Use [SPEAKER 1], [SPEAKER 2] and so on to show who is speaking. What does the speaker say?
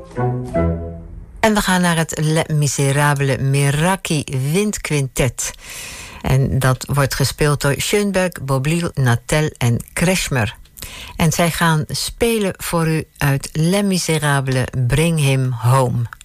[SPEAKER 1] En we gaan naar het Les Miserables Meraki Windquintet. En dat wordt gespeeld door Schoenberg, Boblil, Natel en Kretschmer. En zij gaan spelen voor u uit Les Miserables Bring Him Home.